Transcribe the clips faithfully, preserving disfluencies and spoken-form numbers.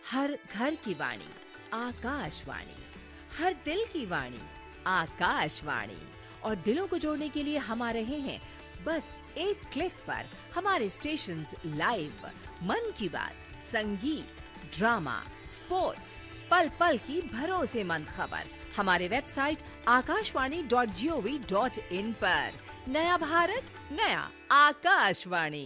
हर घर की वाणी आकाशवाणी, हर दिल की वाणी आकाशवाणी। और दिलों को जोड़ने के लिए हम आ रहे हैं बस एक क्लिक पर। हमारे स्टेशंस लाइव, मन की बात, संगीत, ड्रामा, स्पोर्ट्स, पल पल की भरोसेमंद खबर हमारे website Akashvani dot G O V dot in पर। नया भारत, नया आकाशवाणी।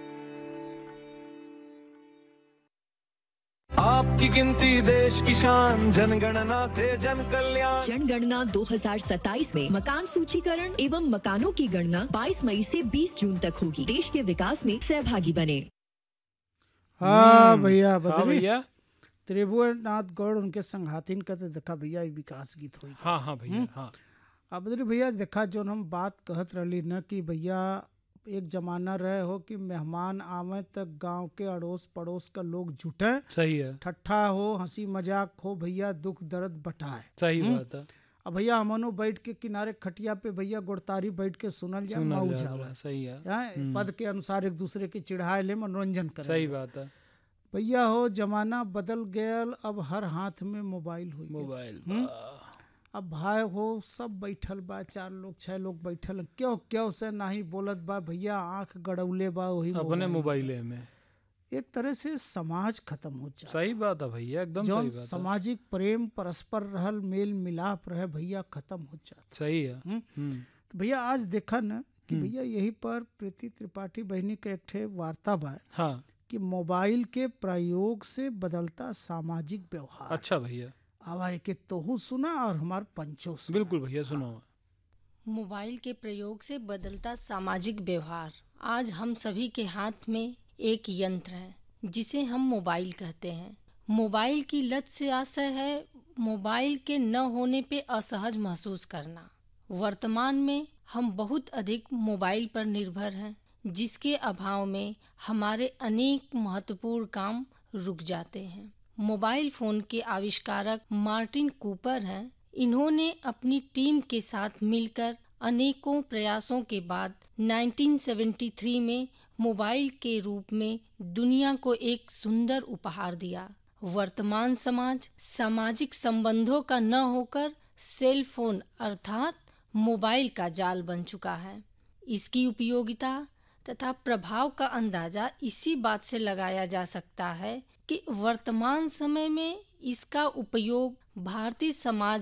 आपकी गिनती देश की शान, जनगणना से जन कल्याण। जनगणना दो हज़ार सत्ताईस में मकान सूचीकरण एवं मकानों की गणना बाईस मई से बीस जून तक होगी। देश के विकास में सहभागी बने। हाँ भैया हाँ बदरी भैया। त्रिभुवनाथ गौड़ उनके संघातिन का तो देखा भैया ये विकास गीत हुई। हाँ हाँ भैया हाँ। अब बदरी भैया देखा जो हम बात कहत रही न कि भैया एक जमाना रहे हो कि मेहमान आवे तक गांव के अड़ोस पड़ोस का लोग जुटे, सही है, ठट्ठा हो, हंसी मजाक हो, भैया दुख दर्द बटाए। सही बात है। अब भैया हमनो बैठ के किनारे खटिया पे भैया गुड़तारी बैठ के सुनल जाए, सुनल मौज जा आवे। रहा है, सही है। हैं, पद के अनुसार एक दूसरे के चिढ़ाए ले मनोरंजन करे। सही बात है भैया हो जमाना बदल गयल, अब हर हाथ में मोबाइल हुई गया। मोबाइल। अब भाई हो सब बैठल बा, चार लोग छह लोग बैठल, क्यों क्यों से नाही बोलत बा भैया, आंख गड़ौले बा वही अपने मोबाइले में। एक तरह से समाज खत्म हो जाए। सही बात है भैया, एकदम जो सही बात है। सामाजिक प्रेम परस्पर रहल मेल मिलाप रहे भैया खत्म हो जाता। सही है। हम्म? हम्म। तो भैया आज देखा न कि भैया यही पर प्रीति त्रिपाठी बहनी का एक ठे वार्ता बा हाँ। कि मोबाइल के प्रयोग से बदलता सामाजिक व्यवहार। अच्छा भैया, आवा के तोहू सुना और हमार पंचो सुना। बिल्कुल भैया सुनो। मोबाइल के प्रयोग से बदलता सामाजिक व्यवहार। आज हम सभी के हाथ में एक यंत्र है जिसे हम मोबाइल कहते हैं। मोबाइल की लत से आशय है मोबाइल के न होने पे असहज महसूस करना। वर्तमान में हम बहुत अधिक मोबाइल पर निर्भर हैं, जिसके अभाव में हमारे अनेक महत्वपूर्ण काम रुक जाते हैं। मोबाइल फोन के आविष्कारक मार्टिन कूपर हैं। इन्होंने अपनी टीम के साथ मिलकर अनेकों प्रयासों के बाद उन्नीस सौ तिहत्तर में मोबाइल के रूप में दुनिया को एक सुंदर उपहार दिया। वर्तमान समाज सामाजिक संबंधों का न होकर सेल फोन अर्थात मोबाइल का जाल बन चुका है। इसकी उपयोगिता तथा प्रभाव का अंदाजा इसी बात से लगाया जा सकता है कि वर्तमान समय में इसका उपयोग भारतीय समाज